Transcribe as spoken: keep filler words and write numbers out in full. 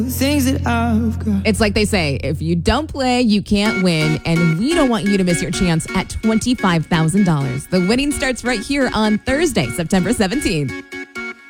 Things that I've got. It's like they say, if you don't play, you can't win. And we don't want you to miss your chance at twenty-five thousand dollars. The winning starts right here on Thursday, September seventeenth.